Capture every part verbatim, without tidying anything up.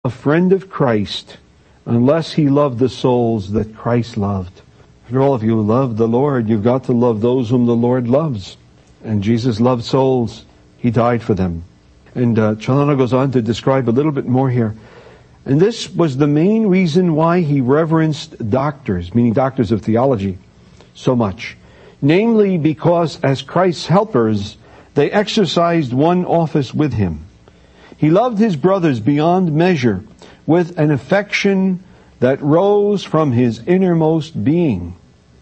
a friend of Christ unless he loved the souls that Christ loved. After all, if you love the Lord, you've got to love those whom the Lord loves. And Jesus loved souls. He died for them. And uh, Chalana goes on to describe a little bit more here. And this was the main reason why he reverenced doctors, meaning doctors of theology, so much. Namely, because as Christ's helpers, they exercised one office with him. He loved his brothers beyond measure with an affection that rose from his innermost being,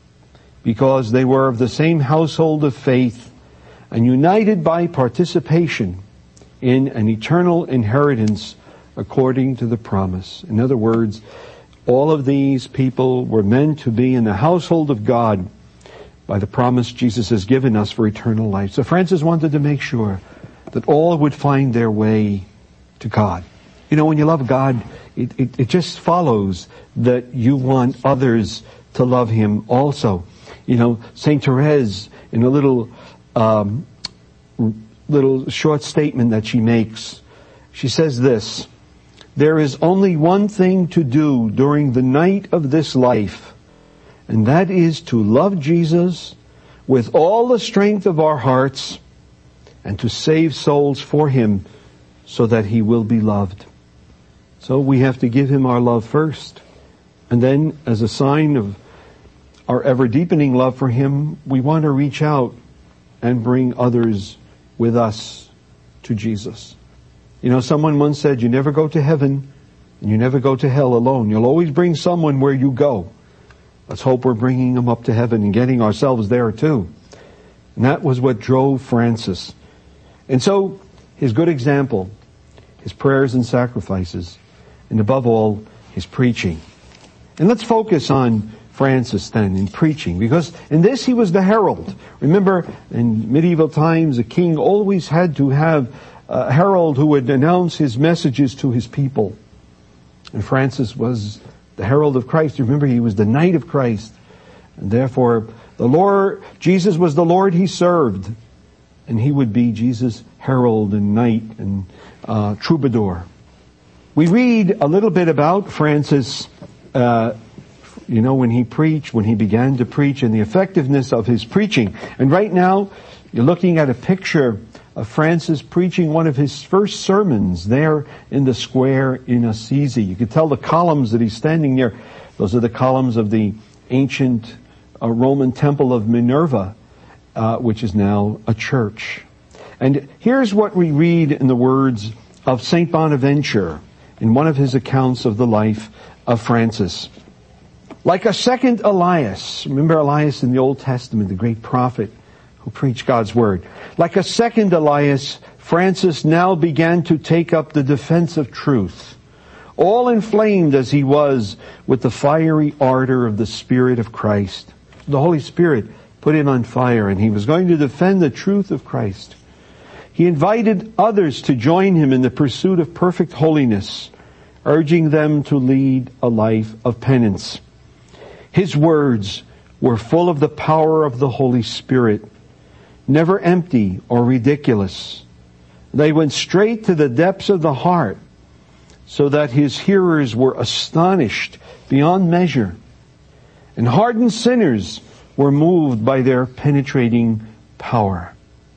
because they were of the same household of faith and united by participation in an eternal inheritance according to the promise. In other words, all of these people were meant to be in the household of God by the promise Jesus has given us for eternal life. So Francis wanted to make sure that all would find their way to God. You know, when you love God, it, it, it just follows that you want others to love Him also. You know, Saint Therese, in a little, um, little short statement that she makes, she says this: "There is only one thing to do during the night of this life, and that is to love Jesus with all the strength of our hearts and to save souls for Him so that He will be loved." So we have to give Him our love first. And then, as a sign of our ever-deepening love for Him, we want to reach out and bring others with us to Jesus. You know, someone once said, you never go to heaven and you never go to hell alone. You'll always bring someone where you go. Let's hope we're bringing them up to heaven and getting ourselves there too. And that was what drove Francis. And so, his good example, his prayers and sacrifices, and above all, his preaching. And let's focus on Francis then in preaching, because in this he was the herald. Remember, in medieval times, a king always had to have a herald who would announce his messages to his people. And Francis was the herald of Christ. Remember, he was the knight of Christ. And therefore, the Lord, Jesus was the Lord he served. And he would be Jesus' herald and knight and uh, troubadour. We read a little bit about Francis, uh, you know, when he preached, when he began to preach, and the effectiveness of his preaching. And right now, you're looking at a picture of Francis preaching one of his first sermons there in the square in Assisi. You could tell the columns that he's standing near. Those are the columns of the ancient uh, Roman temple of Minerva, uh, which is now a church. And here's what we read in the words of Saint Bonaventure in one of his accounts of the life of Francis. Like a second Elias, remember Elias in the Old Testament, the great prophet who preached God's word. Like a second Elias, Francis now began to take up the defense of truth, all inflamed as he was with the fiery ardor of the Spirit of Christ. The Holy Spirit put him on fire, and he was going to defend the truth of Christ. He invited others to join him in the pursuit of perfect holiness, urging them to lead a life of penance. His words were full of the power of the Holy Spirit, never empty or ridiculous. They went straight to the depths of the heart, so that his hearers were astonished beyond measure, and hardened sinners were moved by their penetrating power.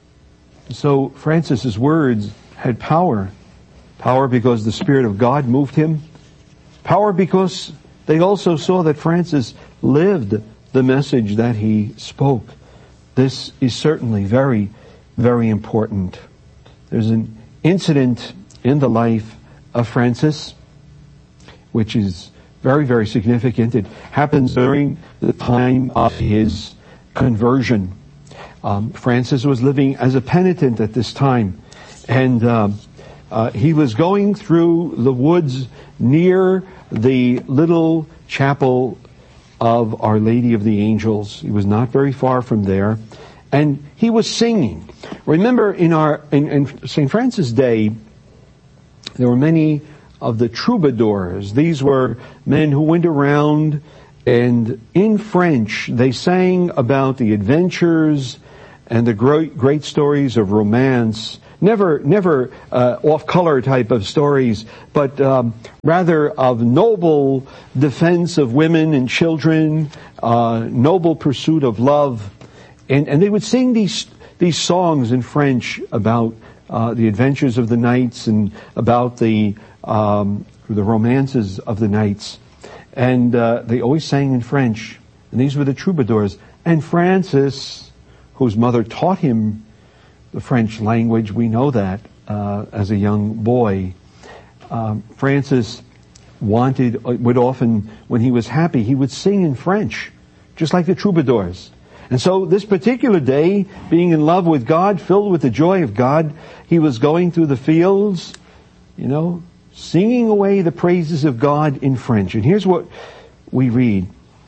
So Francis's words had power. Power because the Spirit of God moved him. Power because they also saw that Francis lived the message that he spoke. This is certainly very, very important. There's an incident in the life of Francis which is very, very significant. It happens during the time of his conversion. Um, Francis was living as a penitent at this time, and um, uh, he was going through the woods near the little chapel of Our Lady of the Angels. He was not very far from there, and he was singing. Remember, in our in, in Saint Francis' day, there were many of the troubadours. These were men who went around, and in French they sang about the adventures and the great, great stories of romance Never, never uh, off-color type of stories, but um, rather of noble defense of women and children, uh, noble pursuit of love. And, and they would sing these these songs in French about uh, the adventures of the knights and about the um, the romances of the knights. And uh, they always sang in French. And these were the troubadours. And Francis, whose mother taught him the French language, we know that uh, as a young boy. Um, Francis wanted, would often, when he was happy, he would sing in French, just like the troubadours. And so this particular day, being in love with God, filled with the joy of God, he was going through the fields, you know, singing away the praises of God in French. And here's what we read.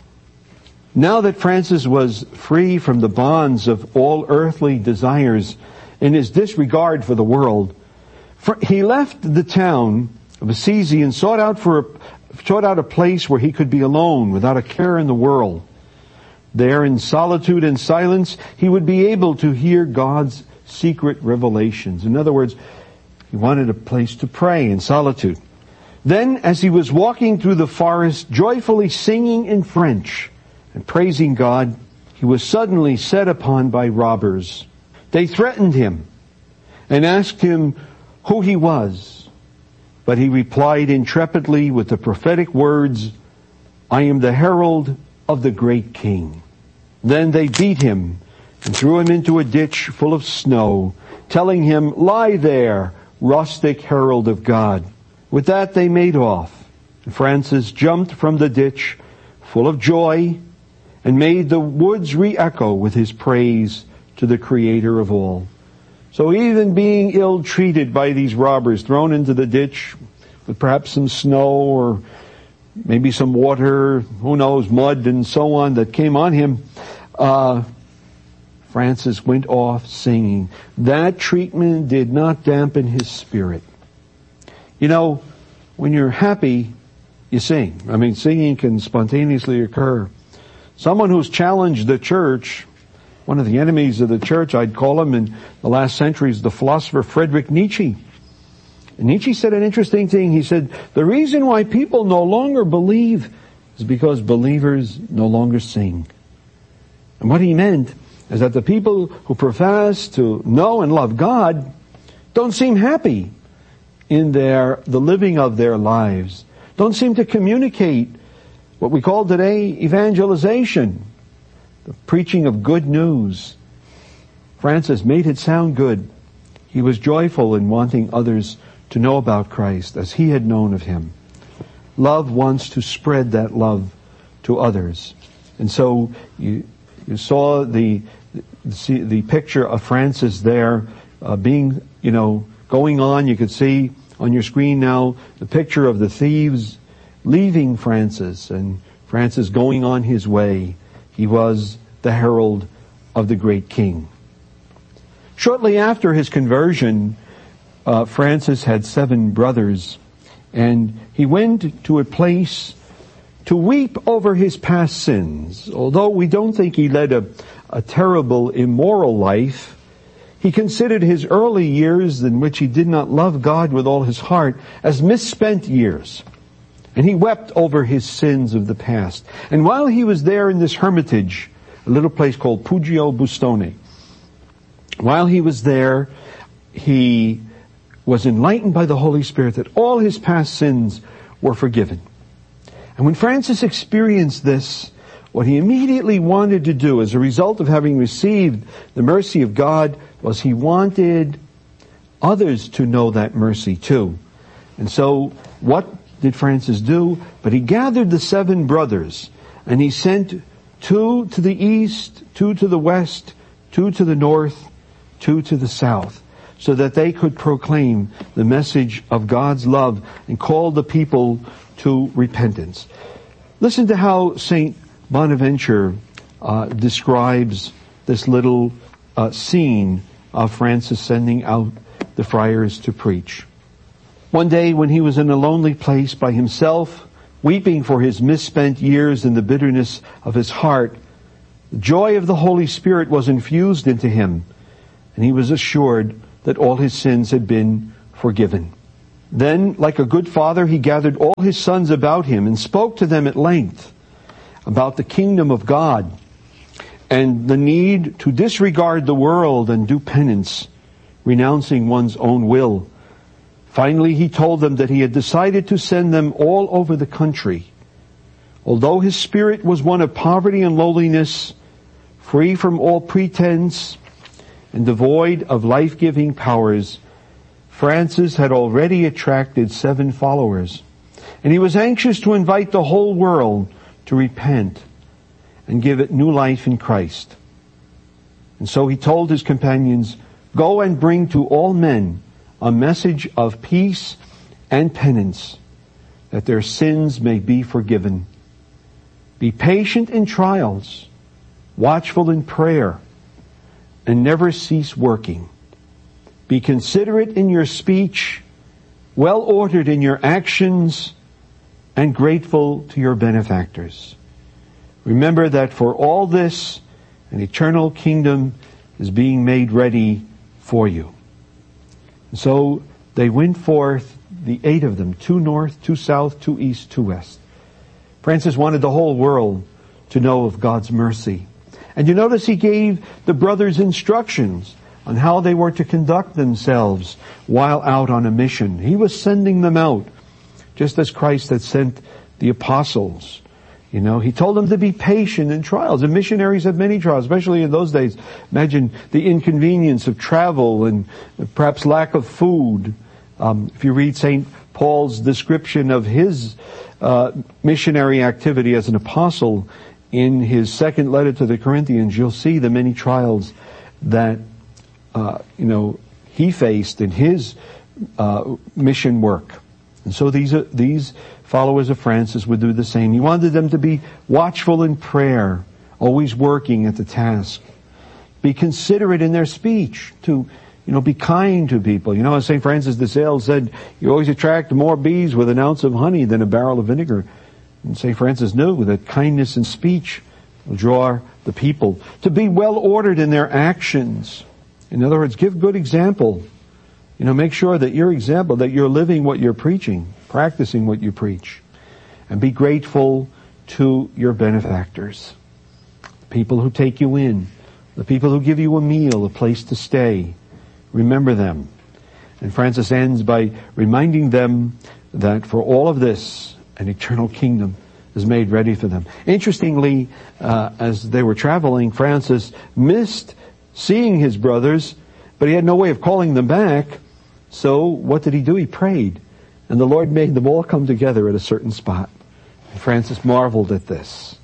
Now that Francis was free from the bonds of all earthly desires in his disregard for the world, he left the town of Assisi and sought out for a, sought out a place where he could be alone without a care in the world. There, in solitude and silence, he would be able to hear God's secret revelations. In other words, he wanted a place to pray in solitude. Then, as he was walking through the forest, joyfully singing in French and praising God, he was suddenly set upon by robbers. They threatened him and asked him who he was. But he replied intrepidly with the prophetic words, "I am the herald of the great king." Then they beat him and threw him into a ditch full of snow, telling him, "Lie there, rustic herald of God." With that they made off. And Francis jumped from the ditch full of joy and made the woods re-echo with his praise to the Creator of all. So even being ill-treated by these robbers, thrown into the ditch with perhaps some snow or maybe some water, who knows, mud and so on that came on him, uh, Francis went off singing. That treatment did not dampen his spirit. You know, when you're happy, you sing. I mean, singing can spontaneously occur. Someone who's challenged the church, one of the enemies of the church, I'd call him in the last century, is the philosopher Friedrich Nietzsche. And Nietzsche said an interesting thing. He said, the reason why people no longer believe is because believers no longer sing. And what he meant is that the people who profess to know and love God don't seem happy in their the living of their lives, don't seem to communicate what we call today evangelization, the preaching of good news. Francis made it sound good. He was joyful in wanting others to know about Christ as he had known of him. Love wants to spread that love to others. And so you, you saw the, the, the picture of Francis there uh, being, you know, going on. You could see on your screen now the picture of the thieves leaving Francis and Francis going on his way. He was the herald of the great king. Shortly after his conversion, uh, Francis had seven brothers, and he went to a place to weep over his past sins. Although we don't think he led a, a terrible, immoral life, he considered his early years in which he did not love God with all his heart as misspent years. And he wept over his sins of the past. And while he was there in this hermitage, a little place called Poggio Bustone, while he was there, he was enlightened by the Holy Spirit that all his past sins were forgiven. And when Francis experienced this, what he immediately wanted to do as a result of having received the mercy of God was he wanted others to know that mercy too. And so what did Francis do? But he gathered the seven brothers and he sent two to the east, two to the west, two to the north, two to the south, so that they could proclaim the message of God's love and call the people to repentance. Listen to how Saint Bonaventure uh, describes this little uh, scene of Francis sending out the friars to preach. One day when he was in a lonely place by himself, weeping for his misspent years in the bitterness of his heart, the joy of the Holy Spirit was infused into him, and he was assured, that all his sins had been forgiven. Then, like a good father, he gathered all his sons about him and spoke to them at length about the kingdom of God and the need to disregard the world and do penance, renouncing one's own will. Finally, he told them that he had decided to send them all over the country. Although his spirit was one of poverty and lowliness, free from all pretense and devoid of life-giving powers, Francis had already attracted seven followers, and he was anxious to invite the whole world to repent and give it new life in Christ. And so he told his companions, "Go and bring to all men a message of peace and penance, that their sins may be forgiven. Be patient in trials, watchful in prayer, and never cease working. Be considerate in your speech, well ordered in your actions, and grateful to your benefactors. Remember that for all this, an eternal kingdom is being made ready for you." So they went forth, the eight of them, two north, two south, two east, two west. Francis wanted the whole world to know of God's mercy. And you notice he gave the brothers instructions on how they were to conduct themselves while out on a mission. He was sending them out, just as Christ had sent the apostles. You know, he told them to be patient in trials. And missionaries have many trials, especially in those days. Imagine the inconvenience of travel and perhaps lack of food. Um, if you read Saint Paul's description of his uh, missionary activity as an apostle in his second letter to the Corinthians, you'll see the many trials that, uh, you know, he faced in his uh, mission work. And so these are, these followers of Francis would do the same. He wanted them to be watchful in prayer, always working at the task. Be considerate in their speech, to, you know, be kind to people. You know, as Saint Francis de Sales said, you always attract more bees with an ounce of honey than a barrel of vinegar. And Saint Francis knew that kindness in speech will draw the people. To be well ordered in their actions. In other words, give good example. You know, make sure that your example, that you're living what you're preaching, practicing what you preach. And be grateful to your benefactors. The people who take you in, the people who give you a meal, a place to stay. Remember them. And Francis ends by reminding them that for all of this, an eternal kingdom is made ready for them. Interestingly, uh, as they were traveling, Francis missed seeing his brothers, but he had no way of calling them back. So what did he do? He prayed. And the Lord made them all come together at a certain spot. And Francis marveled at this.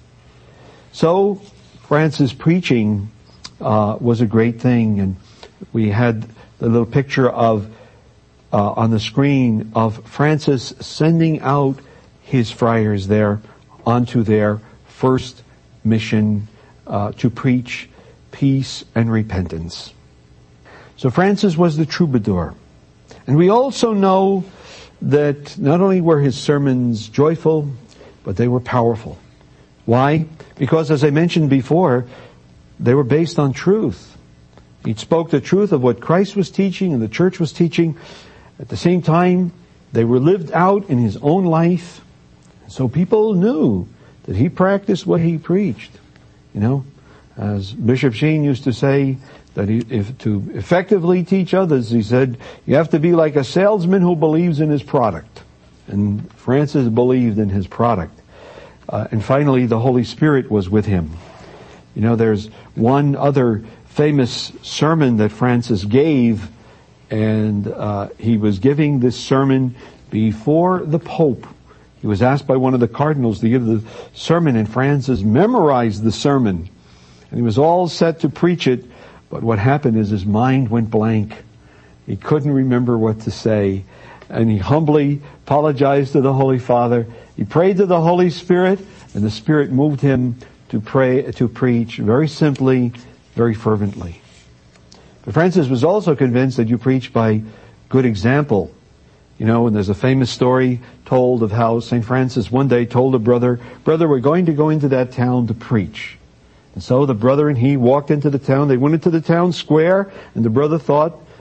So Francis' preaching uh, was a great thing. And we had the little picture of, uh, on the screen of Francis sending out his friars there onto their first mission uh, to preach peace and repentance. So Francis was the troubadour. And we also know that not only were his sermons joyful, but they were powerful. Why? Because, as I mentioned before, they were based on truth. He spoke the truth of what Christ was teaching and the church was teaching. At the same time, they were lived out in his own life. So people knew that he practiced what he preached. You know, as Bishop Sheen used to say, that he, if to effectively teach others, he said, you have to be like a salesman who believes in his product. And Francis believed in his product. Uh, and finally, the Holy Spirit was with him. You know, there's one other famous sermon that Francis gave, and uh, he was giving this sermon before the Pope. He was asked by one of the cardinals to give the sermon, and Francis memorized the sermon. And he was all set to preach it. But what happened is his mind went blank. He couldn't remember what to say. And he humbly apologized to the Holy Father. He prayed to the Holy Spirit, and the Spirit moved him to pray, to preach very simply, very fervently. But Francis was also convinced that you preach by good example. You know, and there's a famous story told of how Saint Francis one day told a brother, brother, we're going to go into that town to preach. And so the brother and he walked into the town. They went into the town square, and the brother thought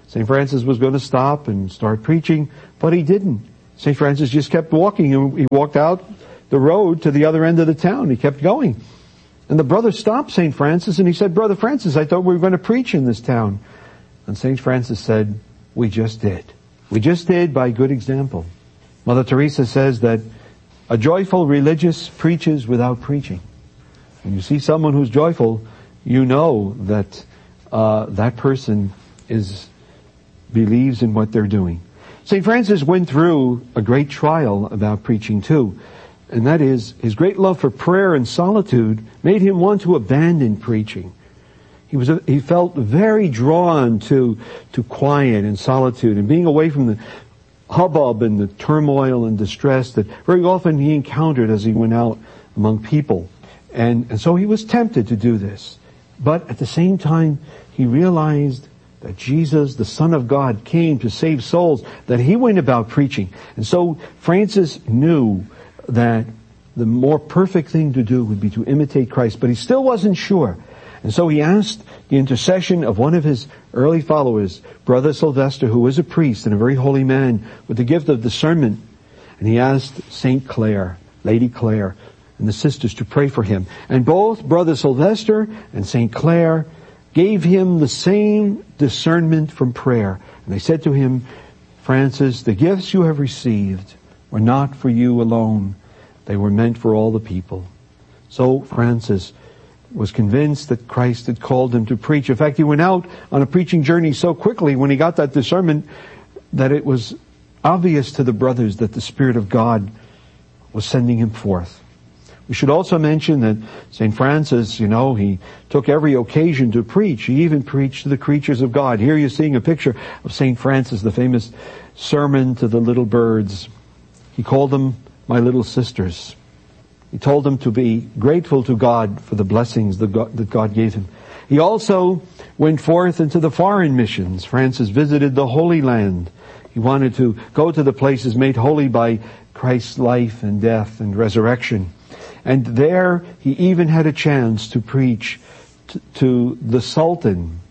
Saint Francis was going to stop and start preaching, but he didn't. Saint Francis just kept walking, and he walked out the road to the other end of the town. He kept going. And the brother stopped Saint Francis and he said, "Brother Francis, I thought we were going to preach in this town." And Saint Francis said, "We just did. We just did by good example." Mother Teresa says that a joyful religious preaches without preaching. When you see someone who's joyful, you know that uh, that person is believes in what they're doing. Saint Francis went through a great trial about preaching too, and that is his great love for prayer and solitude made him want to abandon preaching. He was a, he felt very drawn to to quiet and solitude and being away from the hubbub and the turmoil and distress that very often he encountered as he went out among people. And, and so he was tempted to do this. But at the same time, he realized that Jesus, the Son of God, came to save souls, that he went about preaching. And so Francis knew that the more perfect thing to do would be to imitate Christ, but he still wasn't sure. And so he asked the intercession of one of his early followers, Brother Sylvester, who was a priest and a very holy man with the gift of discernment. And he asked Saint Clare, Lady Clare, and the sisters to pray for him. And both Brother Sylvester and Saint Clare gave him the same discernment from prayer. And they said to him, "Francis, the gifts you have received were not for you alone. They were meant for all the people." So Francis was convinced that Christ had called him to preach. In fact, he went out on a preaching journey so quickly when he got that discernment that it was obvious to the brothers that the Spirit of God was sending him forth. We should also mention that Saint Francis, you know, he took every occasion to preach. He even preached to the creatures of God. Here you're seeing a picture of Saint Francis, the famous sermon to the little birds. He called them "my little sisters." He told them to be grateful to God for the blessings that God, that God gave him. He also went forth into the foreign missions. Francis visited the Holy Land. He wanted to go to the places made holy by Christ's life and death and resurrection. And there he even had a chance to preach t- to the Sultan,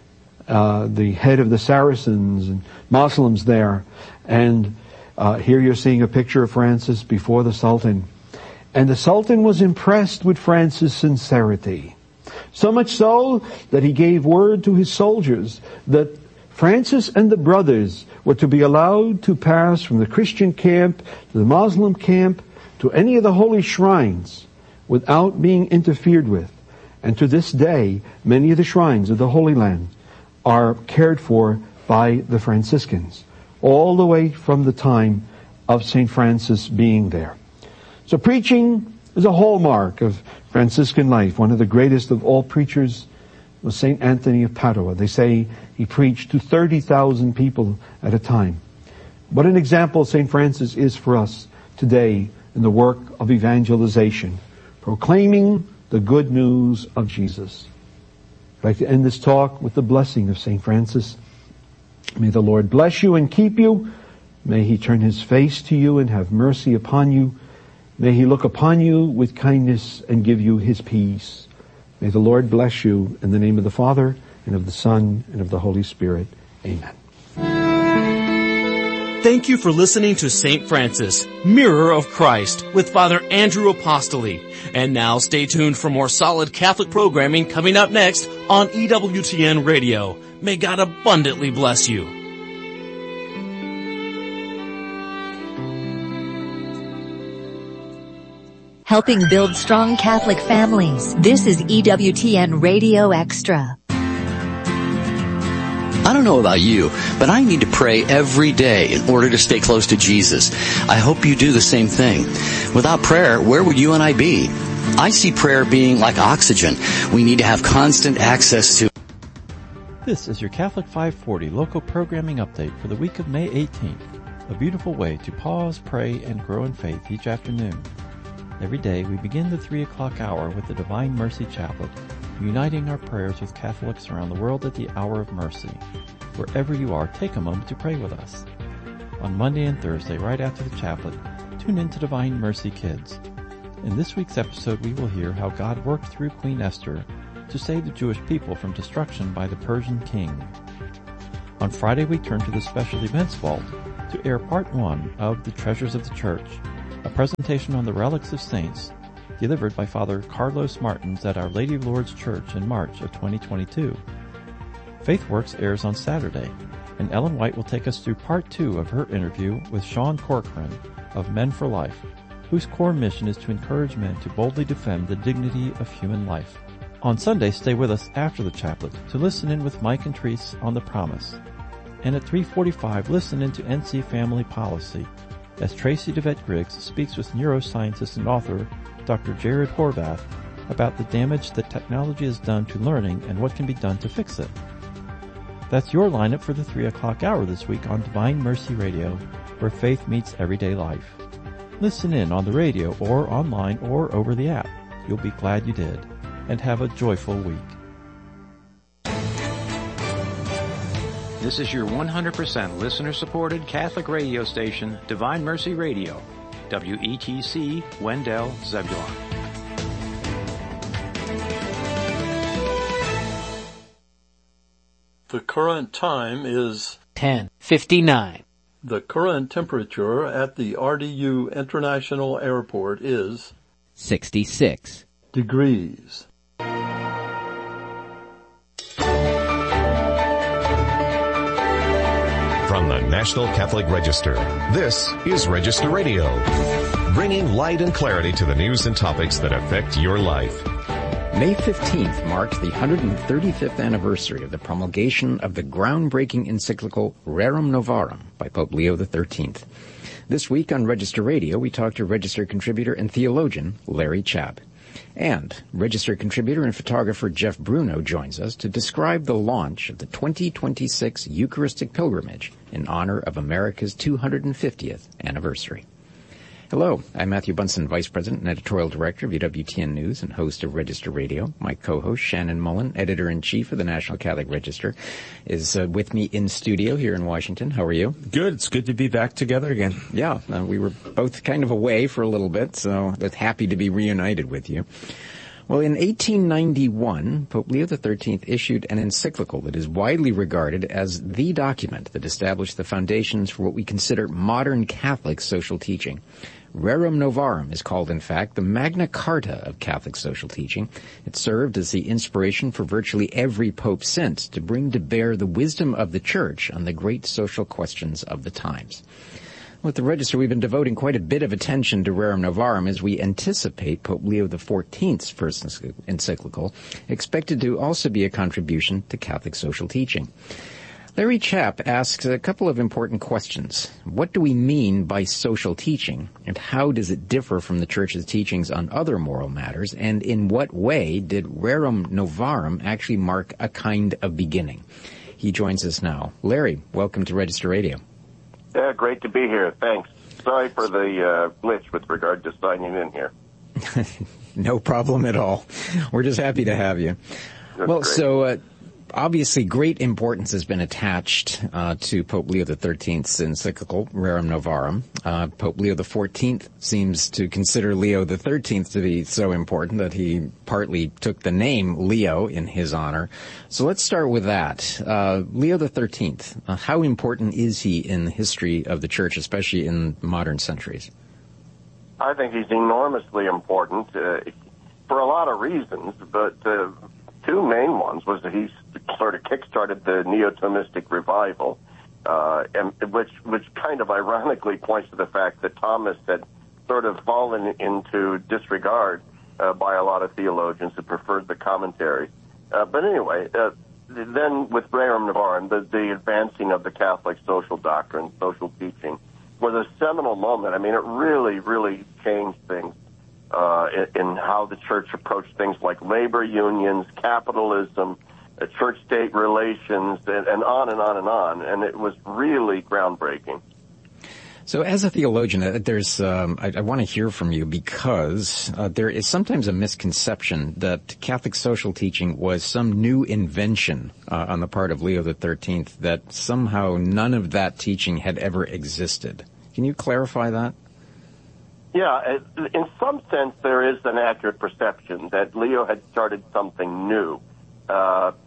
uh, the head of the Saracens and Muslims there. And uh, here you're seeing a picture of Francis before the Sultan. And the Sultan was impressed with Francis' sincerity. So much so that he gave word to his soldiers that Francis and the brothers were to be allowed to pass from the Christian camp to the Muslim camp to any of the holy shrines without being interfered with. And to this day, many of the shrines of the Holy Land are cared for by the Franciscans, all the way from the time of Saint Francis being there. So preaching is a hallmark of Franciscan life. One of the greatest of all preachers was Saint Anthony of Padua. They say he preached to thirty thousand people at a time. What an example Saint Francis is for us today in the work of evangelization, proclaiming the good news of Jesus. I'd like to end this talk with the blessing of Saint Francis. May the Lord bless you and keep you. May he turn his face to you and have mercy upon you. May he look upon you with kindness and give you his peace. May the Lord bless you in the name of the Father and of the Son and of the Holy Spirit. Amen. Thank you for listening to Saint Francis, Mirror of Christ, with Father Andrew Apostoli. And now stay tuned for more solid Catholic programming coming up next on E W T N Radio. May God abundantly bless you. Helping build strong Catholic families. This is E W T N Radio Extra. I don't know about you, but I need to pray every day in order to stay close to Jesus. I hope you do the same thing. Without prayer, where would you and I be? I see prayer being like oxygen. We need to have constant access to. This is your Catholic five forty local programming update for the week of May eighteenth. A beautiful way to pause, pray, and grow in faith each afternoon. Every day we begin the three o'clock hour with the Divine Mercy Chaplet, uniting our prayers with Catholics around the world at the hour of mercy. Wherever you are, take a moment to pray with us. On Monday and Thursday, right after the chaplet, tune in to Divine Mercy Kids. In this week's episode, we will hear how God worked through Queen Esther to save the Jewish people from destruction by the Persian king. On Friday, we turn to the Special Events Vault to air part one of The Treasures of the Church, a presentation on the relics of saints delivered by Father Carlos Martins at Our Lady of Lourdes Church in March of twenty twenty-two. FaithWorks airs on Saturday, and Ellen White will take us through part two of her interview with Sean Corcoran of Men for Life, whose core mission is to encourage men to boldly defend the dignity of human life. On Sunday, stay with us after the chaplet to listen in with Mike and Therese on The Promise. And at three forty-five, listen in to N C Family Policy as Tracy DeVette Griggs speaks with neuroscientist and author Doctor Jared Horvath about the damage that technology has done to learning and what can be done to fix it. That's your lineup for the three o'clock hour this week on Divine Mercy Radio, where faith meets everyday life. Listen in on the radio or online or over the app. You'll be glad you did. And have a joyful week. This is your one hundred percent listener-supported Catholic radio station, Divine Mercy Radio, W E T C, Wendell, Zebulon. The current time is ten fifty-nine. The current temperature at the R D U International Airport is sixty-six degrees. From the National Catholic Register, this is Register Radio, bringing light and clarity to the news and topics that affect your life. May fifteenth marked the one hundred thirty-fifth anniversary of the promulgation of the groundbreaking encyclical Rerum Novarum by Pope Leo the thirteenth. This week on Register Radio, we talked to Register contributor and theologian Larry Chapp. And Register contributor and photographer Jeff Bruno joins us to describe the launch of the twenty twenty-six Eucharistic Pilgrimage in honor of America's two hundred fiftieth anniversary. Hello, I'm Matthew Bunson, Vice President and Editorial Director of E W T N News and host of Register Radio. My co-host, Shannon Mullen, Editor-in-Chief of the National Catholic Register, is uh, with me in studio here in Washington. How are you? Good. It's good to be back together again. Yeah, uh, we were both kind of away for a little bit, so I'm happy to be reunited with you. Well, in eighteen ninety-one, Pope Leo the thirteenth issued an encyclical that is widely regarded as the document that established the foundations for what we consider modern Catholic social teaching. Rerum Novarum is called, in fact, the Magna Carta of Catholic social teaching. It served as the inspiration for virtually every pope since to bring to bear the wisdom of the Church on the great social questions of the times. With the Register, we've been devoting quite a bit of attention to Rerum Novarum as we anticipate Pope Leo the fourteenth's first encyclical, expected to also be a contribution to Catholic social teaching. Larry Chapp asks a couple of important questions. What do we mean by social teaching, and how does it differ from the Church's teachings on other moral matters, and in what way did Rerum Novarum actually mark a kind of beginning? He joins us now. Larry, welcome to Register Radio. Yeah, great to be here. Thanks. Sorry for the uh, glitch with regard to signing in here. No problem at all. We're just happy to have you. That's well, great. so uh, obviously great importance has been attached uh, to Pope Leo the thirteenth's encyclical, Rerum Novarum. Uh, Pope Leo the fourteenth seems to consider Leo the thirteenth to be so important that he partly took the name Leo in his honor. So let's start with that. Uh, Leo the thirteenth, uh, how important is he in the history of the Church, especially in modern centuries? I think he's enormously important uh, for a lot of reasons, but uh, two main ones was that he sort of kick-started the Neo-Thomistic revival, uh, and which which kind of ironically points to the fact that Thomas had sort of fallen into disregard uh, by a lot of theologians who preferred the commentary. Uh, but anyway, uh, then with Rerum Novarum, the, the advancing of the Catholic social doctrine, social teaching, was a seminal moment. I mean, it really, really changed things uh, in, in how the Church approached things like labor unions, capitalism, uh, church-state relations, and, and on and on and on. And it was really groundbreaking. So as a theologian, there's um, I, I want to hear from you because uh, there is sometimes a misconception that Catholic social teaching was some new invention uh, on the part of Leo the thirteenth, that somehow none of that teaching had ever existed. Can you clarify that? Yeah, in some sense there is an accurate perception that Leo had started something new. Uh,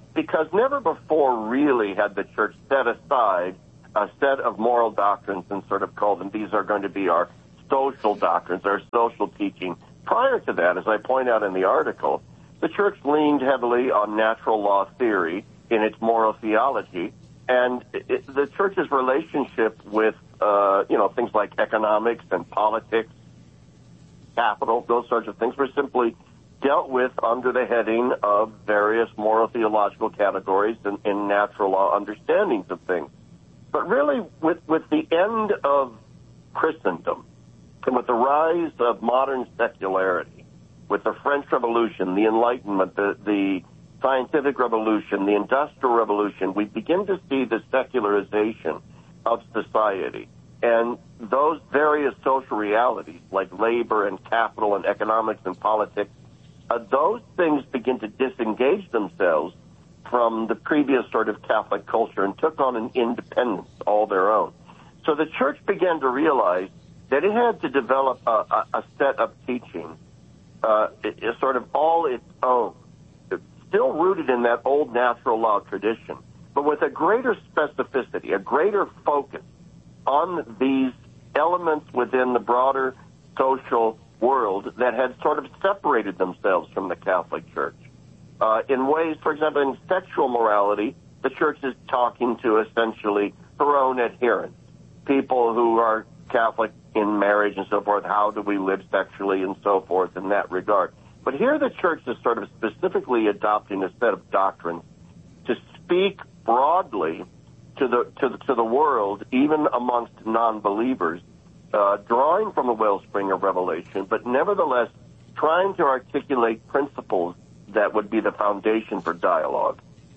because never before really had the church set aside a set of moral doctrines and sort of called them, these are going to be our social doctrines, our social teaching. Prior to that, as I point out in the article, the church leaned heavily on natural law theory in its moral theology, and it, the church's relationship with, uh, you know, things like economics and politics, capital, those sorts of things were simply dealt with under the heading of various moral theological categories and, and natural law understandings of things. But really, with, with the end of Christendom, and with the rise of modern secularity, with the French Revolution, the Enlightenment, the, the scientific revolution, the industrial revolution, we begin to see the secularization of society. And those various social realities, like labor and capital and economics and politics, uh, those things begin to disengage themselves from the previous sort of Catholic culture and took on an independence all their own. So the church began to realize that it had to develop a, a, a set of teaching, uh, it, it sort of all its own, it's still rooted in that old natural law tradition, but with a greater specificity, a greater focus on these elements within the broader social world that had sort of separated themselves from the Catholic Church. Uh, in ways, for example, in sexual morality, the church is talking to essentially her own adherents, people who are Catholic in marriage and so forth. How do we live sexually and so forth in that regard? But here the church is sort of specifically adopting a set of doctrines to speak broadly to the to the, to the world, even amongst non-believers, uh, drawing from the wellspring of revelation, but nevertheless trying to articulate principles that would be the foundation for dialogue.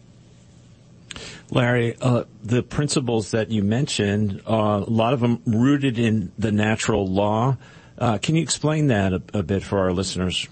Larry, uh, the principles that you mentioned, uh, a lot of them rooted in the natural law. Uh, can you explain that a, a bit for our listeners?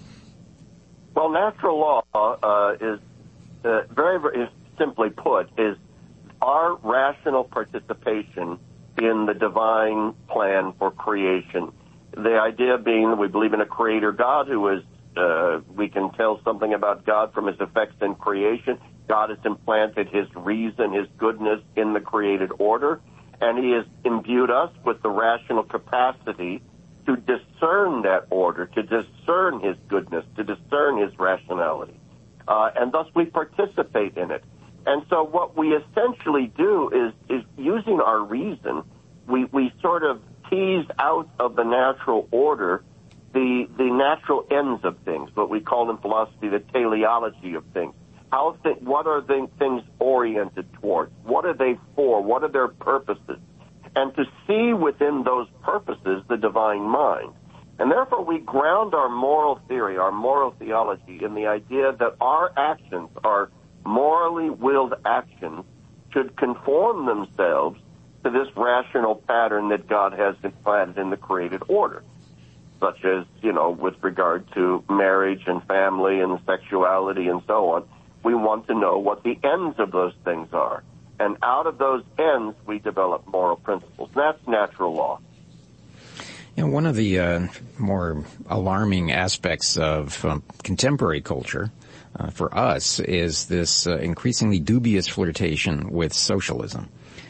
Well, natural law uh, is uh, very, very simply put, is our rational participation in the divine plan for creation. The idea being that we believe in a creator God who is, uh, we can tell something about God from his effects in creation. God has implanted his reason, his goodness in the created order, and he has imbued us with the rational capacity to discern that order, to discern his goodness, to discern his rationality. Uh, and thus we participate in it. And so what we essentially do is, is using our reason, we, we sort of tease out of the natural order the, the natural ends of things, what we call in philosophy the teleology of things. How th- what are the things oriented towards? What are they for? What are their purposes? And to see within those purposes the divine mind. And therefore we ground our moral theory, our moral theology, in the idea that our actions, our morally willed actions, should conform themselves to this rational pattern that God has implanted in the created order, such as, you know, with regard to marriage and family and sexuality and so on. We want to know what the ends of those things are. And out of those ends, we develop moral principles. That's natural law. You know, one of the uh, more alarming aspects of um, contemporary culture uh, for us is this uh, increasingly dubious flirtation with socialism.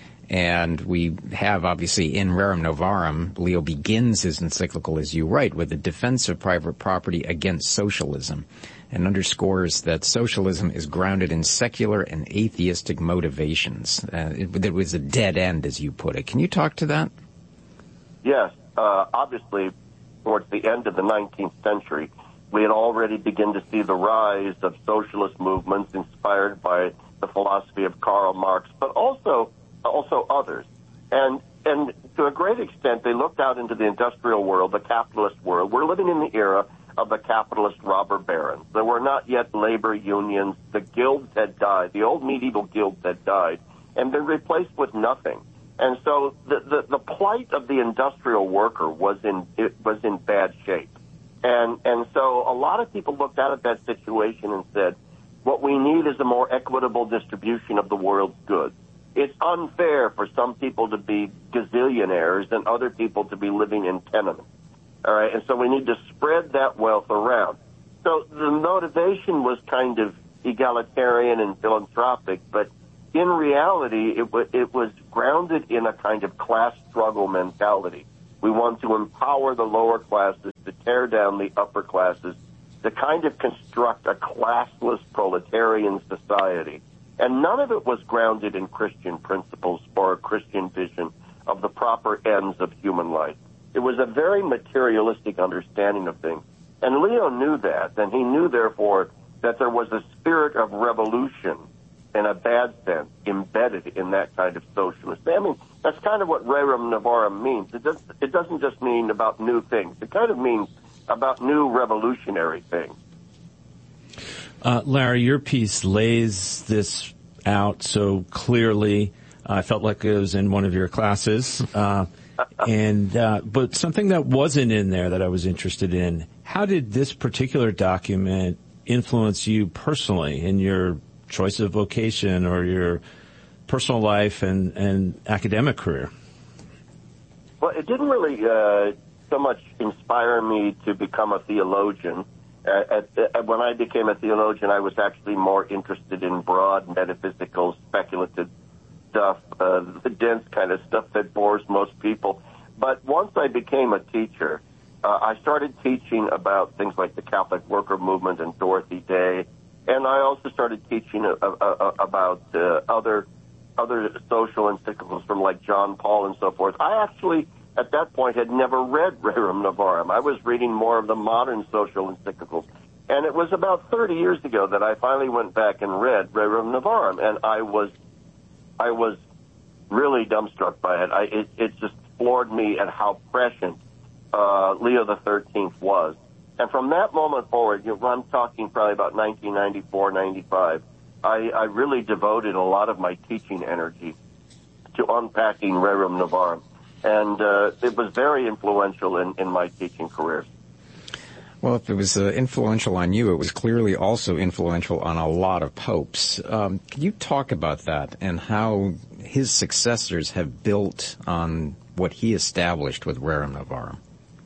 And we have, obviously, in Rerum Novarum, Leo begins his encyclical, as you write, with a defense of private property against socialism, and underscores that socialism is grounded in secular and atheistic motivations. Uh, it, it was a dead end, as you put it. Can you talk to that? Yes. Uh, obviously, towards the end of the nineteenth century, we had already begun to see the rise of socialist movements inspired by the philosophy of Karl Marx, but also also others. And and to a great extent, they looked out into the industrial world, the capitalist world. We're living in the era of the capitalist robber barons. There were not yet labor unions. The guilds had died. The old medieval guilds had died and been replaced with nothing. And so the, the, the plight of the industrial worker was in it was in bad shape. And and so a lot of people looked out at that situation and said, what we need is a more equitable distribution of the world's goods. It's unfair for some people to be gazillionaires and other people to be living in tenements. All right, and so we need to spread that wealth around. So the motivation was kind of egalitarian and philanthropic, but in reality, it, w- it was grounded in a kind of class struggle mentality. We want to empower the lower classes, to tear down the upper classes, to kind of construct a classless proletarian society. And none of it was grounded in Christian principles or a Christian vision of the proper ends of human life. It was a very materialistic understanding of things. And Leo knew that, and he knew, therefore, that there was a spirit of revolution, in a bad sense, embedded in that kind of socialist. I mean, that's kind of what Rerum Novarum means. It, does, it doesn't just mean about new things. It kind of means about new revolutionary things. Uh, Larry, your piece lays this out so clearly. I felt like it was in one of your classes. Uh, and uh, but something that wasn't in there that I was interested in, how did this particular document influence you personally in your choice of vocation or your personal life and, and academic career? Well, it didn't really uh, so much inspire me to become a theologian. Uh, at, at, when I became a theologian, I was actually more interested in broad metaphysical, speculative stuff, uh, the dense kind of stuff that bores most people. But once I became a teacher, uh, I started teaching about things like the Catholic worker movement and Dorothy Day, and I also started teaching uh, uh, about uh, other other social encyclicals from like John Paul and so forth. I actually, at that point, had never read Rerum Novarum. I was reading more of the modern social encyclicals. And it was about thirty years ago that I finally went back and read Rerum Novarum, and I was I was really dumbstruck by it. I, it, it just floored me at how prescient uh, Leo the thirteenth was. And from that moment forward, you know, I'm talking probably about nineteen ninety-four, ninety-five, I, I really devoted a lot of my teaching energy to unpacking Rerum Novarum. And uh, it was very influential in, in my teaching career. Well, if it was uh, influential on you, it was clearly also influential on a lot of popes. Um, can you talk about that and how his successors have built on what he established with Rerum Novarum?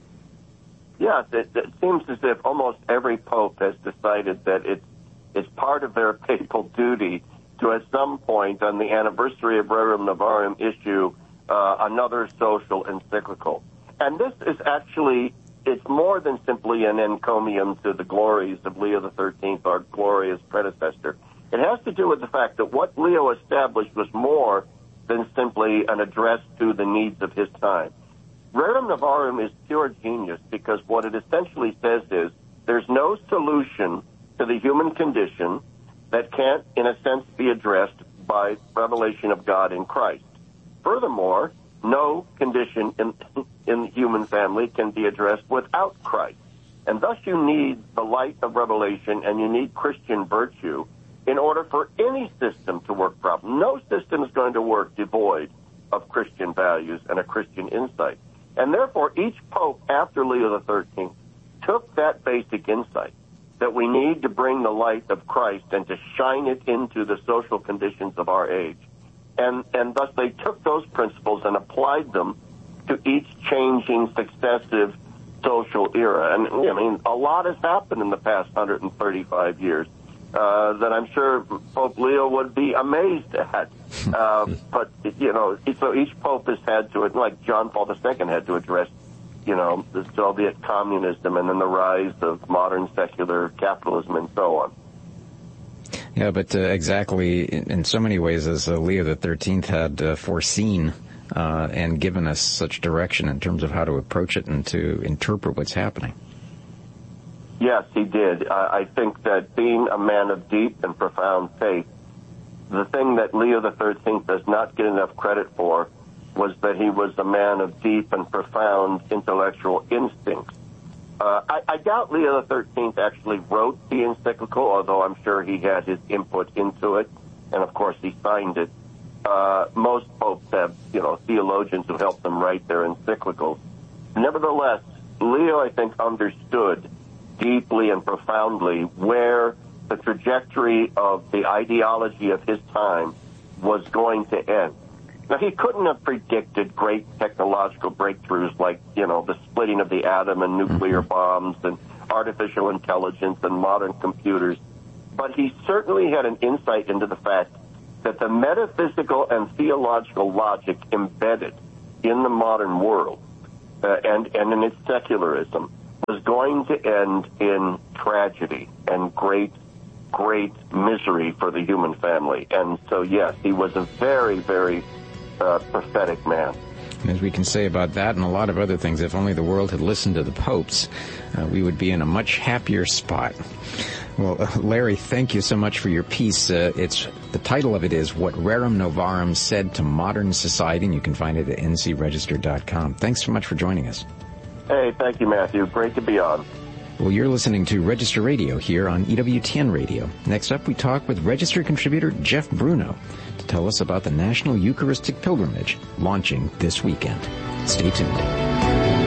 Yes, it, it seems as if almost every pope has decided that it's, it's part of their papal duty to, at some point on the anniversary of Rerum Novarum, issue uh, another social encyclical. And this is actually, it's more than simply an encomium to the glories of Leo the thirteenth, our glorious predecessor. It has to do with the fact that what Leo established was more than simply an address to the needs of his time. Rerum Novarum is pure genius because what it essentially says is there's no solution to the human condition that can't, in a sense, be addressed by revelation of God in Christ. Furthermore, no condition in, in the human family can be addressed without Christ. And thus you need the light of revelation and you need Christian virtue in order for any system to work properly. No system is going to work devoid of Christian values and a Christian insight. And therefore, each pope after Leo the thirteenth took that basic insight that we need to bring the light of Christ and to shine it into the social conditions of our age. And, and thus they took those principles and applied them to each changing successive social era. And, I mean, a lot has happened in the past one hundred thirty-five years uh, that I'm sure Pope Leo would be amazed at. Uh, but, you know, so each pope has had to, like John Paul the Second had to address, you know, the Soviet communism and then the rise of modern secular capitalism and so on. Yeah, but uh, exactly in, in so many ways as uh, Leo the thirteenth had uh, foreseen uh, and given us such direction in terms of how to approach it and to interpret what's happening. Yes, he did. I, I think that being a man of deep and profound faith, the thing that Leo the thirteenth does not get enough credit for was that he was a man of deep and profound intellectual instincts. Uh, I, I doubt Leo the thirteenth actually wrote the encyclical, although I'm sure he had his input into it, and of course he signed it. Uh, most popes have, you know, theologians who help them write their encyclicals. Nevertheless, Leo, I think, understood deeply and profoundly where the trajectory of the ideology of his time was going to end. Now, he couldn't have predicted great technological breakthroughs like, you know, the splitting of the atom and nuclear bombs and artificial intelligence and modern computers. but he certainly had an insight into the fact that the metaphysical and theological logic embedded in the modern world uh, and, and in its secularism was going to end in tragedy and great, great misery for the human family. And so, yes, he was a very, very uh, prophetic man. And as we can say about that and a lot of other things, if only the world had listened to the popes, uh, we would be in a much happier spot. Well, uh, Larry, thank you so much for your piece. Uh, it's the title of it is What Rerum Novarum Said to Modern Society, and you can find it at n c register dot com. Thanks so much for joining us. Hey, thank you, Matthew. Great to be on. Well, you're listening to Register Radio here on E W T N Radio. Next up, we talk with Register contributor Jeff Bruno to tell us about the National Eucharistic Pilgrimage launching this weekend. Stay tuned.